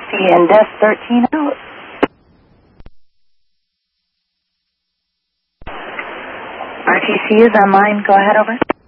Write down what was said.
and desk 13 out. RTC is online. Go ahead, over.